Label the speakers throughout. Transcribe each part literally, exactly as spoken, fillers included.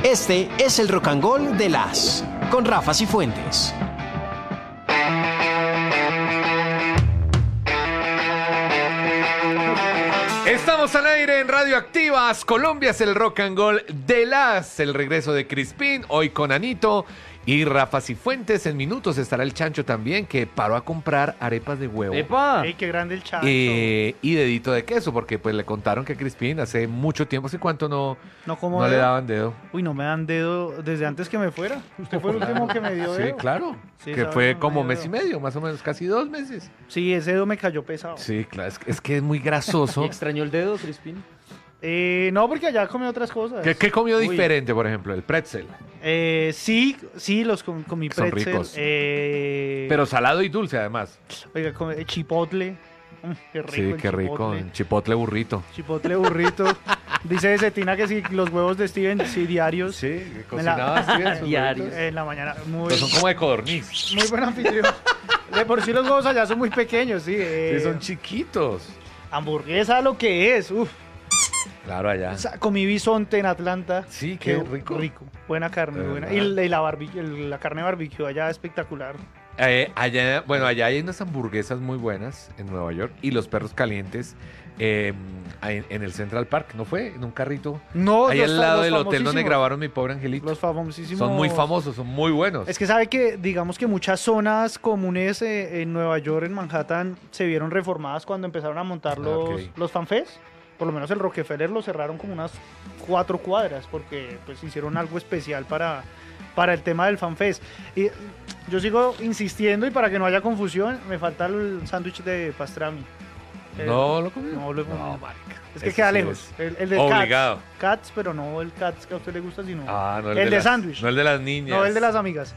Speaker 1: Este es el Rock and Gold de las con Rafa Cifuentes.
Speaker 2: Estamos al aire en Radioactivas. Colombia es el Rock and Gold de las. El regreso de Crispín, hoy con Anito y Rafa Cifuentes. En minutos estará el Chancho también, que paró a comprar arepas de huevo.
Speaker 3: ¡Epa!
Speaker 4: ¡Ey, qué grande el Chancho!
Speaker 2: Eh, y dedito de queso, porque pues le contaron que Crispín hace mucho tiempo, ¿hace cuánto no,
Speaker 4: no, como
Speaker 2: no le
Speaker 4: dedo.
Speaker 2: daban dedo?
Speaker 4: Uy, no me dan dedo desde antes que me fuera. Usted fue el último que me dio
Speaker 2: Sí,
Speaker 4: dedo.
Speaker 2: claro.
Speaker 4: Sí,
Speaker 2: que
Speaker 4: sabe,
Speaker 2: fue
Speaker 4: no
Speaker 2: como
Speaker 4: me
Speaker 2: mes
Speaker 4: dio
Speaker 2: y medio, más o menos, casi dos meses.
Speaker 4: Sí, ese dedo me cayó pesado.
Speaker 2: Sí, claro, es, es que es muy grasoso.
Speaker 3: ¿Y extrañó el dedo, Crispín?
Speaker 4: Eh, no, porque allá comí otras cosas.
Speaker 2: ¿Qué, qué comió
Speaker 4: Uy.
Speaker 2: diferente, por ejemplo? El pretzel.
Speaker 4: Eh, sí, sí, los com comí
Speaker 2: Son
Speaker 4: pretzel.
Speaker 2: ricos.
Speaker 4: Eh,
Speaker 2: Pero salado y dulce, además.
Speaker 4: Oiga, comí chipotle. Mm, qué rico
Speaker 2: Sí,
Speaker 4: el
Speaker 2: qué rico.
Speaker 4: chipotle.
Speaker 2: Un chipotle burrito.
Speaker 4: Chipotle burrito. Dice Cetina que sí, los huevos de Steven, sí, diarios.
Speaker 2: Sí,
Speaker 4: Me la-
Speaker 2: cocinaba Steven sus
Speaker 3: Diarios.
Speaker 2: huevitos.
Speaker 4: En la mañana. Muy,
Speaker 2: Pero son como de codorniz.
Speaker 4: muy buen anfitrión. De por sí los huevos allá son muy pequeños, sí. eh,
Speaker 2: Sí, son chiquitos.
Speaker 4: Hamburguesa, lo que es. Uf.
Speaker 2: Claro, allá.
Speaker 4: O sea, comí bisonte en Atlanta.
Speaker 2: Sí, qué rico.
Speaker 4: Rico. Buena carne,
Speaker 2: De
Speaker 4: buena.
Speaker 2: verdad.
Speaker 4: Y, la, y la, barbi- el- la carne barbecue allá espectacular.
Speaker 2: Eh, allá, bueno, allá hay unas hamburguesas muy buenas en Nueva York y los perros calientes eh, en, en el Central Park, ¿no fue? En un carrito.
Speaker 4: No,
Speaker 2: Ahí
Speaker 4: los
Speaker 2: al
Speaker 4: fa-
Speaker 2: lado
Speaker 4: los
Speaker 2: del hotel donde
Speaker 4: famosísimos.
Speaker 2: grabaron Mi Pobre Angelito.
Speaker 4: Los famosísimos.
Speaker 2: Son muy famosos, son muy buenos.
Speaker 4: Es que sabe que, digamos que muchas zonas comunes eh, en Nueva York, en Manhattan, se vieron reformadas cuando empezaron a montar los,
Speaker 2: Ok.
Speaker 4: los fanfests. Por lo menos el Rockefeller lo cerraron como unas cuatro cuadras porque pues hicieron algo especial para, para el tema del fanfest. Y yo sigo insistiendo y para que no haya confusión, me falta el sándwich de pastrami. Eh,
Speaker 2: No lo comí.
Speaker 4: No, lo-
Speaker 2: No, marica.
Speaker 4: Es que
Speaker 2: Ese
Speaker 4: queda
Speaker 2: sí
Speaker 4: lejos.
Speaker 2: es
Speaker 4: El, el de
Speaker 2: obligado.
Speaker 4: Cats, Cats, pero no el Cats que a usted le gusta, sino
Speaker 2: Ah, no, el,
Speaker 4: el de
Speaker 2: las-
Speaker 4: sándwich.
Speaker 2: No el de las niñas.
Speaker 4: no el de las amigas.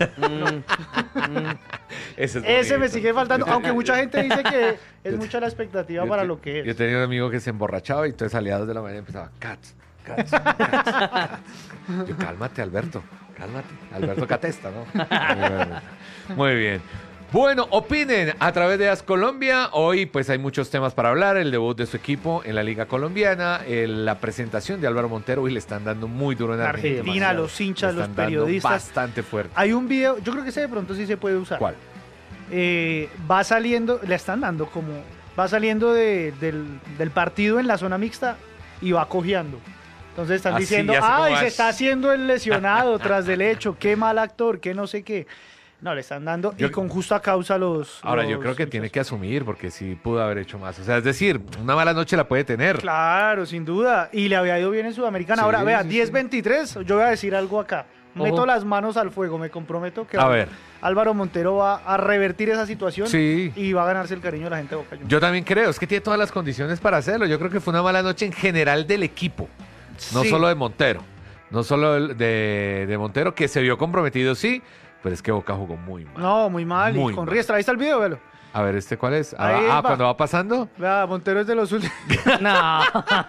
Speaker 2: Ese, es
Speaker 4: Ese me
Speaker 2: bonito.
Speaker 4: sigue faltando, aunque mucha gente dice que es
Speaker 2: Yo-
Speaker 4: mucha la expectativa
Speaker 2: Yo
Speaker 4: para
Speaker 2: te-
Speaker 4: lo que
Speaker 2: Yo
Speaker 4: es.
Speaker 2: tenía un amigo que se emborrachaba y entonces salía a dos de la mañana y empezaba, Cats, Cats, Cats, Cats. Yo, cálmate, Alberto, cálmate. Alberto Catesta, ¿no? Muy bien. Bueno, opinen a través de As Colombia. Hoy pues hay muchos temas para hablar. El debut de su equipo en la Liga Colombiana, el- la presentación de Álvaro Montero y le están dando muy duro en Argentina.
Speaker 4: Argentina, los hinchas,
Speaker 2: Le
Speaker 4: los
Speaker 2: están dando
Speaker 4: periodistas.
Speaker 2: bastante fuerte.
Speaker 4: Hay un video, yo creo que ese de pronto sí se puede usar.
Speaker 2: ¿Cuál?
Speaker 4: Eh, va saliendo, le están dando como, va saliendo de- del, del partido en la zona mixta y va cojeando. Entonces están
Speaker 2: Ah, sí,
Speaker 4: diciendo,
Speaker 2: ya sé cómo
Speaker 4: ay,
Speaker 2: va".
Speaker 4: se está haciendo el lesionado tras del hecho, qué mal actor, qué no sé qué. No, le están dando
Speaker 2: Yo-
Speaker 4: y con justa causa los...
Speaker 2: Ahora, yo
Speaker 4: los
Speaker 2: creo que
Speaker 4: hinchas.
Speaker 2: tiene que asumir porque sí pudo haber hecho más. O sea, es decir, una mala noche la puede tener.
Speaker 4: Claro, sin duda. Y le había ido bien en Sudamericana.
Speaker 2: Sí,
Speaker 4: Ahora, vea,
Speaker 2: sí,
Speaker 4: diez
Speaker 2: sí.
Speaker 4: veintitrés, yo voy a decir algo acá. Meto
Speaker 3: Ojo.
Speaker 4: las manos al fuego, me comprometo que
Speaker 2: A ver.
Speaker 4: Álvaro Montero va a revertir esa situación
Speaker 2: Sí.
Speaker 4: y va a ganarse el cariño de la gente de Boca Juniors.
Speaker 2: Yo también creo, es que tiene todas las condiciones para hacerlo. Yo creo que fue una mala noche en general del equipo, no
Speaker 4: Sí.
Speaker 2: solo de Montero. No solo el- de, de Montero, que se vio comprometido, sí, pero es que Boca jugó muy mal.
Speaker 4: No, muy mal.
Speaker 2: Muy
Speaker 4: y con
Speaker 2: mal.
Speaker 4: Riestra, ahí está el video, velo.
Speaker 2: A ver, ¿este cuál es?
Speaker 4: Ahí
Speaker 2: Ah, ah,
Speaker 4: va.
Speaker 2: cuando va pasando.
Speaker 4: Vea, Montero es de los últimos.
Speaker 3: No.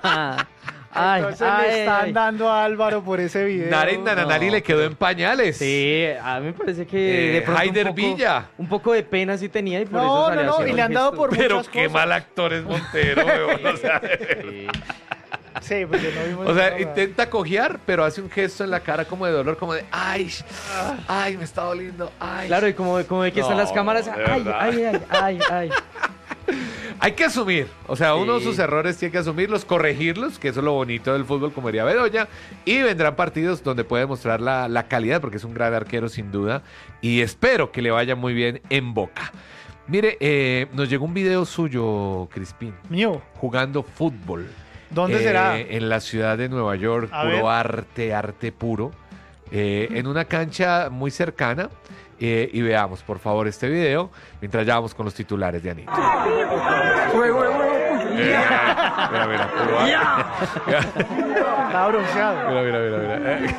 Speaker 3: Ay,
Speaker 4: Entonces
Speaker 3: ay,
Speaker 4: le están
Speaker 3: ay.
Speaker 4: dando a Álvaro por ese video.
Speaker 2: Naren Nananari
Speaker 3: no,
Speaker 2: le quedó en pañales.
Speaker 3: Sí, a mí me parece que
Speaker 2: Eh,
Speaker 3: de pronto
Speaker 2: Haider
Speaker 3: un poco,
Speaker 2: Villa.
Speaker 3: un poco de pena sí tenía y por eso
Speaker 4: No, no,
Speaker 3: salió
Speaker 4: no,
Speaker 3: haciendo
Speaker 4: y le
Speaker 3: el
Speaker 4: han dado
Speaker 3: gesto.
Speaker 4: por
Speaker 2: Pero
Speaker 4: muchas
Speaker 2: qué
Speaker 4: cosas.
Speaker 2: mal actor es Montero, weón, o sea,
Speaker 3: Sí.
Speaker 4: Sí, porque no vimos
Speaker 2: O sea,
Speaker 4: nada.
Speaker 2: intenta cojear, pero hace un gesto en la cara como de dolor, como de, ay, ay, me está doliendo, ay.
Speaker 3: Claro, y como, como ve que están
Speaker 2: No,
Speaker 3: las cámaras,
Speaker 2: de
Speaker 3: ay,
Speaker 2: verdad.
Speaker 3: ay, ay, ay, ay.
Speaker 2: Hay que asumir, o sea, uno de
Speaker 3: Sí.
Speaker 2: sus errores tiene que asumirlos, corregirlos, que eso es lo bonito del fútbol, como diría Bedoya, y vendrán partidos donde puede mostrar la, la calidad, porque es un gran arquero sin duda, y espero que le vaya muy bien en Boca. Mire, eh, nos llegó un video suyo, Crispín,
Speaker 4: Mío,
Speaker 2: jugando fútbol.
Speaker 4: ¿dónde
Speaker 2: eh,
Speaker 4: será?
Speaker 2: En la ciudad de Nueva York,
Speaker 4: A
Speaker 2: puro
Speaker 4: ver.
Speaker 2: arte, arte puro, eh, en una cancha muy cercana. Eh, y veamos, por favor, este video mientras ya vamos con los titulares de Anito. Eh, mira, mira, puro arte.
Speaker 4: Está bronceado.
Speaker 2: Mira, mira, mira, mira. Eh.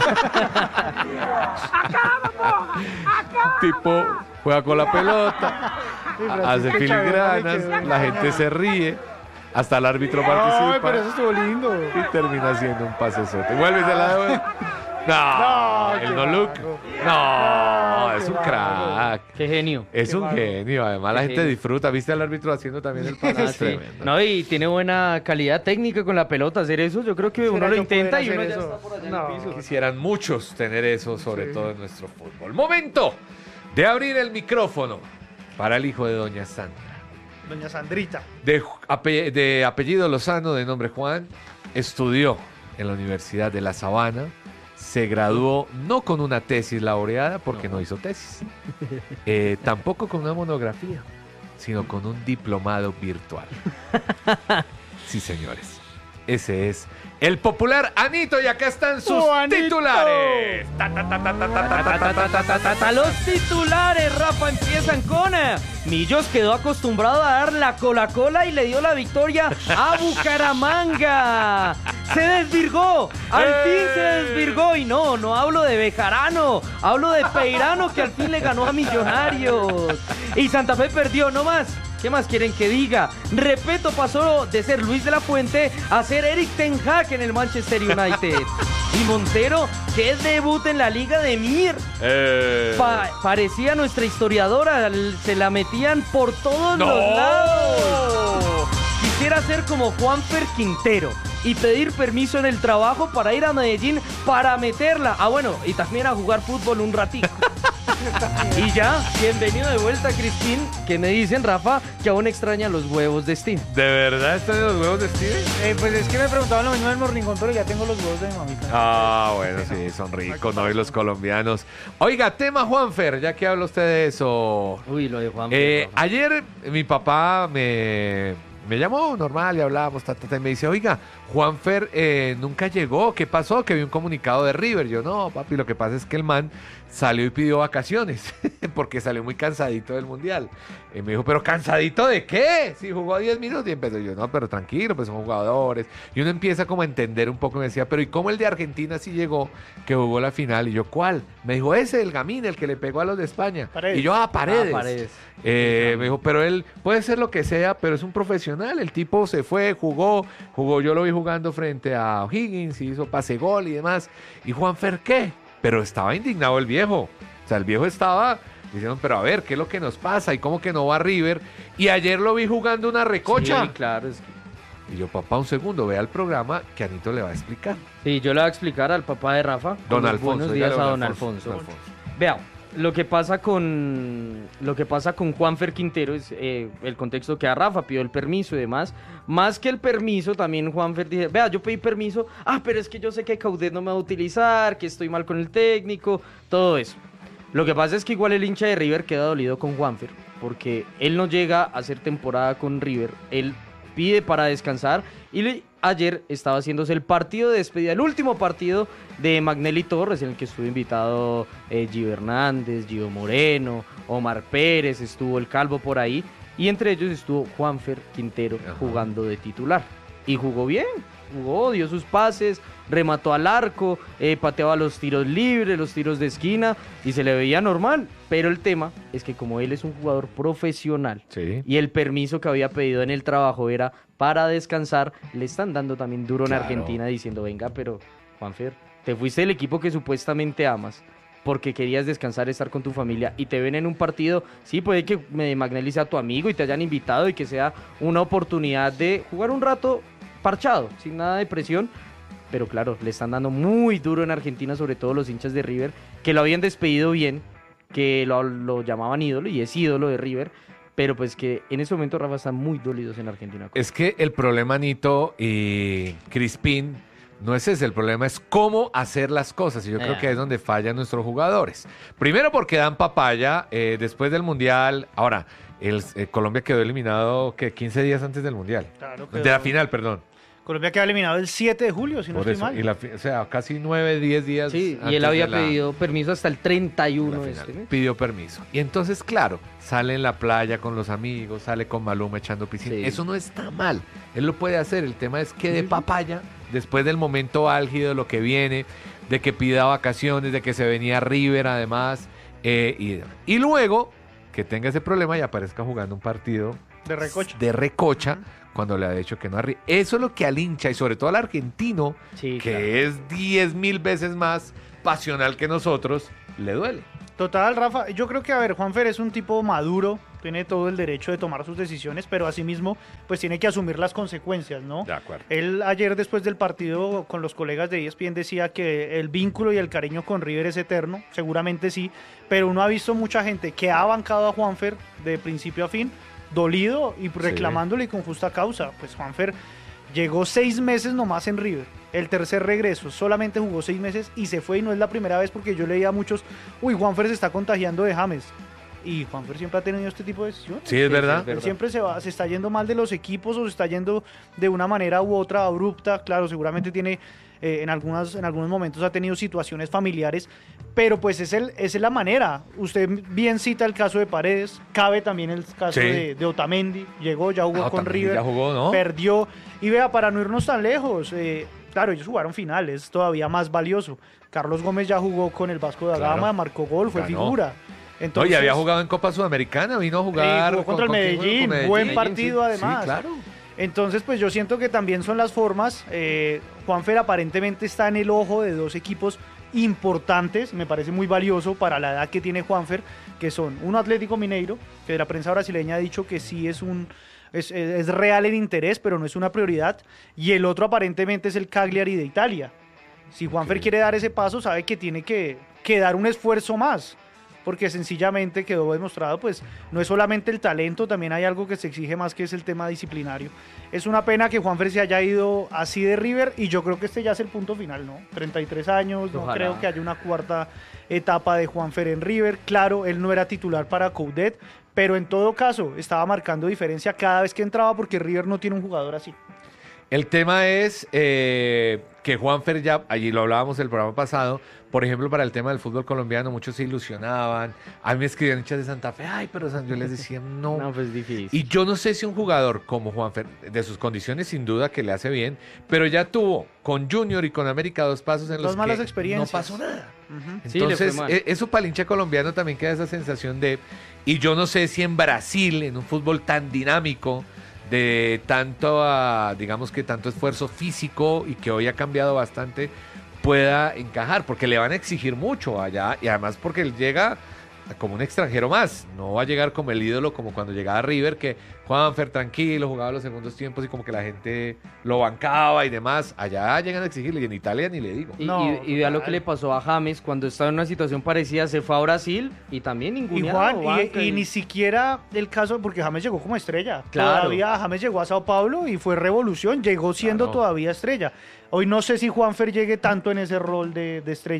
Speaker 2: Tipo, juega con la pelota,
Speaker 4: Sí,
Speaker 2: hace
Speaker 4: Francisco Chavero le
Speaker 2: filigranas,
Speaker 4: quedó
Speaker 2: la gente se ríe, hasta el árbitro
Speaker 4: Ay, pero
Speaker 2: participa
Speaker 4: eso estuvo lindo.
Speaker 2: y termina haciendo un pasesote. Vuelve de la No,
Speaker 4: No,
Speaker 2: el
Speaker 4: qué
Speaker 2: no look.
Speaker 4: vago.
Speaker 2: No,
Speaker 4: No,
Speaker 2: es
Speaker 4: qué
Speaker 2: un
Speaker 4: vago.
Speaker 2: crack.
Speaker 3: Qué genio.
Speaker 2: Es
Speaker 4: Qué
Speaker 2: un
Speaker 4: vago.
Speaker 2: genio, además la
Speaker 3: Qué
Speaker 2: gente
Speaker 3: genio.
Speaker 2: disfruta. ¿Viste al árbitro haciendo también el pase?
Speaker 3: Ah,
Speaker 2: Es
Speaker 3: sí.
Speaker 2: tremendo.
Speaker 3: No, y tiene buena calidad técnica con la pelota. Hacer eso, yo creo que
Speaker 4: ¿Será
Speaker 3: uno lo
Speaker 4: yo
Speaker 3: intenta
Speaker 4: poder
Speaker 3: y uno
Speaker 4: hacer
Speaker 3: ya
Speaker 4: eso?
Speaker 3: está por allá
Speaker 4: No.
Speaker 3: en el piso.
Speaker 2: Quisieran muchos tener eso, sobre
Speaker 4: Sí.
Speaker 2: todo en nuestro fútbol. Momento de abrir el micrófono para el hijo de Doña Sandra.
Speaker 4: Doña Sandrita.
Speaker 2: De, ju- ape- de apellido Lozano, de nombre Juan, estudió en la Universidad de La Sabana. Se graduó no con una tesis laureada, porque no, hizo tesis. Eh, tampoco con una monografía, sino con un diplomado virtual. Sí, señores. Ese es el popular Anito, y acá están sus
Speaker 4: ¡Oh, Anito!
Speaker 2: titulares. Ta, ta, ta, ta, ta, ta, ta, ta, ta, ta, ta, ta, ta.
Speaker 3: Los titulares, Rafa, empiezan con eh, Millos quedó acostumbrado a dar la cola-cola y le dio la victoria a Bucaramanga. Se desvirgó, al fin se desvirgó. Y no, no hablo de Bejarano, hablo de Peirano, que al fin le ganó a Millonarios. Y Santa Fe perdió, no más. ¿Qué más quieren que diga? Repeto, pasó de ser Luis de la Fuente a ser Eric Ten Hag en el Manchester United. Y Montero, que debut en la Liga de Mir.
Speaker 2: Eh,
Speaker 3: Pa- parecía nuestra historiadora, l- se la metían por todos
Speaker 2: ¡No!
Speaker 3: los lados. Quisiera ser como Juanfer Quintero y pedir permiso en el trabajo para ir a Medellín para meterla. Ah, bueno, y también a jugar fútbol un ratito. Y ya, bienvenido de vuelta, Crispín, que me dicen, Rafa, que aún extraña los huevos de Steam.
Speaker 2: ¿De verdad están en los huevos de Steven?
Speaker 4: Eh, pues es que me preguntaban lo mismo del morningón, pero ya tengo los huevos de mi mamita.
Speaker 2: Ah, bueno, sí, son ricos, ¿no? Y los colombianos. Oiga, tema Juanfer, ya que habla usted de eso.
Speaker 3: Uy, lo de Juan.
Speaker 2: Eh, ayer mi papá me, me llamó normal y hablábamos, ta, ta, ta, y me dice, oiga, Juanfer eh, nunca llegó, ¿qué pasó? Que vi un comunicado de River. Yo, no, papi, lo que pasa es que el man salió y pidió vacaciones, porque salió muy cansadito del Mundial. Y me dijo, ¿pero cansadito de qué? Si jugó diez minutos. Y empezó yo, no, pero tranquilo, pues son jugadores. Y uno empieza como a entender un poco, y me decía, pero ¿y cómo el de Argentina sí llegó, que jugó la final? Y yo, ¿cuál? Me dijo, ese, el Gamín, el que le pegó a los de España.
Speaker 4: Paredes.
Speaker 2: Y yo, ah, Paredes.
Speaker 3: Ah, Paredes.
Speaker 2: Eh, me dijo, pero él puede ser lo que sea, pero es un profesional. El tipo se fue, jugó, jugó, yo lo vi jugando frente a O'Higgins, hizo pase gol y demás. ¿Y Juanfer qué? Pero estaba indignado el viejo. O sea, el viejo estaba diciendo, pero a ver, ¿qué es lo que nos pasa? ¿Y cómo que no va a River? Y ayer lo vi jugando una recocha.
Speaker 3: Sí, claro, es que...
Speaker 2: Y yo, papá, un segundo, vea el programa que Anito le va a explicar.
Speaker 3: Sí, yo le voy a explicar al papá de Rafa.
Speaker 2: Don
Speaker 3: Unos
Speaker 2: Alfonso.
Speaker 3: Buenos
Speaker 2: dígale,
Speaker 3: días a don Alfonso.
Speaker 2: Don Alfonso.
Speaker 3: Vea, lo que pasa con lo que pasa con Juanfer Quintero es eh, el contexto que a Rafa pidió el permiso y demás. Más que el permiso, también Juanfer dice, vea, yo pedí permiso, ah, pero es que yo sé que Caudet no me va a utilizar, que estoy mal con el técnico, todo eso. Lo que pasa es que igual el hincha de River queda dolido con Juanfer, porque él no llega a hacer temporada con River, él pide para descansar y le- ayer estaba haciéndose el partido de despedida, el último partido de Magnelli Torres, en el que estuvo invitado eh, Gio Hernández, Gio Moreno, Omar Pérez, estuvo el Calvo por ahí, y entre ellos estuvo Juanfer Quintero
Speaker 2: Ajá.
Speaker 3: jugando de titular. Y jugó bien, jugó, dio sus pases, remató al arco, eh, pateaba los tiros libres, los tiros de esquina, y se le veía normal. Pero el tema es que como él es un jugador profesional,
Speaker 2: Sí.
Speaker 3: y el permiso que había pedido en el trabajo era para descansar, le están dando también duro
Speaker 2: Claro.
Speaker 3: en Argentina diciendo, venga, pero Juanfer, te fuiste del equipo que supuestamente amas porque querías descansar, estar con tu familia y te ven en un partido, sí, puede que eh, Magnelli sea tu amigo y te hayan invitado y que sea una oportunidad de jugar un rato parchado, sin nada de presión, pero claro, le están dando muy duro en Argentina, sobre todo los hinchas de River, que lo habían despedido bien, que lo, lo llamaban ídolo y es ídolo de River, pero pues que en ese momento, Rafa, están muy dolidos en Argentina.
Speaker 2: Es que el problema, Anito y Crispín, no es ese, el problema es cómo hacer las cosas. Y yo creo
Speaker 3: Eh.
Speaker 2: que es donde fallan nuestros jugadores. Primero porque dan papaya eh, después del Mundial. Ahora, el, eh, Colombia quedó eliminado que quince días antes del Mundial.
Speaker 4: Claro,
Speaker 2: De la final, perdón.
Speaker 4: Colombia queda eliminado el siete de julio, si no
Speaker 2: Por
Speaker 4: estoy
Speaker 2: eso.
Speaker 4: mal.
Speaker 2: Y la, fi- o sea, casi nueve, diez días
Speaker 3: Sí, y
Speaker 2: antes
Speaker 3: él había
Speaker 2: de la-
Speaker 3: pedido permiso hasta el treinta y
Speaker 2: la
Speaker 3: uno de
Speaker 2: final.
Speaker 3: este mes.
Speaker 2: Pidió permiso. Y entonces, claro, sale en la playa con los amigos, sale con Maluma echando piscina.
Speaker 3: Sí.
Speaker 2: Eso no está mal. Él lo puede hacer. El tema es que de papaya, después del momento álgido, de lo que viene, de que pida vacaciones, de que se venía River además, eh, y, y luego que tenga ese problema y aparezca jugando un partido
Speaker 4: De recocha.
Speaker 2: de recocha cuando le ha dicho que no a River. Eso es lo que al hincha y sobre todo al argentino,
Speaker 3: Sí,
Speaker 2: que
Speaker 3: claro.
Speaker 2: es diez mil veces más, pasional que nosotros, le duele.
Speaker 4: Total, Rafa, yo creo que, a ver, Juanfer es un tipo maduro, tiene todo el derecho de tomar sus decisiones, pero asimismo, pues tiene que asumir las consecuencias, ¿no?
Speaker 2: De acuerdo.
Speaker 4: Él ayer, después del partido con los colegas de E S P N, decía que el vínculo y el cariño con River es eterno, seguramente sí, pero uno ha visto mucha gente que ha bancado a Juanfer de principio a fin, dolido y reclamándole, sí, con justa causa. Pues Juanfer llegó seis meses nomás en River, el tercer regreso, solamente jugó seis meses y se fue, y no es la primera vez, porque yo leía a muchos, uy, Juanfer se está contagiando de James, y Juanfer siempre ha tenido este tipo de decisiones.
Speaker 2: Sí, es
Speaker 3: Sí,
Speaker 2: verdad.
Speaker 3: sí, es verdad.
Speaker 4: Siempre se va, se está yendo mal de los equipos, o se está yendo de una manera u otra abrupta. Claro, seguramente tiene, eh, en, algunas, en algunos momentos ha tenido situaciones familiares, pero pues es, el, es la manera. Usted bien cita el caso de Paredes, cabe también el caso
Speaker 2: Sí.
Speaker 4: de, de Otamendi, llegó, ya jugó
Speaker 2: Ah,
Speaker 4: con
Speaker 2: Otamendi
Speaker 4: River,
Speaker 2: ya jugó, ¿no?
Speaker 4: perdió, y vea, para no irnos tan lejos, eh, claro, ellos jugaron finales, todavía más valioso. Carlos Gómez ya jugó con el Vasco da
Speaker 2: Claro.
Speaker 4: Gama, marcó gol, fue
Speaker 2: Ganó.
Speaker 4: figura.
Speaker 2: No,
Speaker 4: Entonces,
Speaker 2: y había jugado en Copa Sudamericana, vino a
Speaker 4: eh,
Speaker 2: jugar
Speaker 4: jugó contra el
Speaker 2: con- con-
Speaker 4: Medellín,
Speaker 2: con
Speaker 4: buen
Speaker 2: Medellín,
Speaker 4: partido
Speaker 2: sí.
Speaker 4: además.
Speaker 2: Sí, claro.
Speaker 4: Entonces, pues yo siento que también son las formas. Eh, Juanfer aparentemente está en el ojo de dos equipos importantes, me parece muy valioso para la edad que tiene Juanfer, que son un Atlético Mineiro, que la prensa brasileña ha dicho que sí es un es, es real el interés, pero no es una prioridad, y el otro aparentemente es el Cagliari de Italia. Si Juanfer
Speaker 2: Ok.
Speaker 4: quiere dar ese paso, sabe que tiene que, que dar un esfuerzo más, porque sencillamente quedó demostrado, pues no es solamente el talento, también hay algo que se exige más, que es el tema disciplinario. Es una pena que Juanfer se haya ido así de River, y yo creo que este ya es el punto final, ¿no? treinta y tres años, no
Speaker 3: Ojalá.
Speaker 4: creo que haya una cuarta etapa de Juanfer en River. Claro, él no era titular para Coudet, pero en todo caso estaba marcando diferencia cada vez que entraba, porque River no tiene un jugador así.
Speaker 2: El tema es eh, que Juanfer ya, allí lo hablábamos el programa pasado, por ejemplo, para el tema del fútbol colombiano, muchos se ilusionaban. A mí me escribían hinchas de Santa Fe, ay, pero San- yo les decía, no.
Speaker 3: No, pues difícil.
Speaker 2: Y yo no sé si un jugador como Juanfer, de sus condiciones sin duda que le hace bien, pero ya tuvo con Junior y con América dos pasos en
Speaker 4: Dos
Speaker 2: los
Speaker 4: malas
Speaker 2: que
Speaker 4: experiencias.
Speaker 2: no pasó nada.
Speaker 4: Ujú.
Speaker 3: Sí, le fue
Speaker 2: Entonces,
Speaker 3: mal.
Speaker 2: e- eso para el hincha colombiano también queda esa sensación de, y yo no sé si en Brasil, en un fútbol tan dinámico, de tanto, ah, digamos que tanto esfuerzo físico y que hoy ha cambiado bastante, pueda encajar, porque le van a exigir mucho allá, y además porque él llega como un extranjero más, no va a llegar como el ídolo como cuando llegaba a River, que Juanfer tranquilo, jugaba los segundos tiempos y como que la gente lo bancaba y demás. Allá llegan a exigirle, y en Italia ni le digo.
Speaker 3: Y,
Speaker 4: No,
Speaker 3: y- y vea lo
Speaker 4: total.
Speaker 3: que le pasó a James cuando estaba en una situación parecida, se fue a Brasil y también
Speaker 4: Y
Speaker 3: ningún
Speaker 4: Juan, y, y ni siquiera el caso, porque James llegó como estrella.
Speaker 3: Claro.
Speaker 4: Todavía James llegó a Sao Paulo y fue revolución, llegó siendo
Speaker 2: Claro.
Speaker 4: todavía estrella. Hoy no sé si Juanfer llegue tanto en ese rol de, de estrella.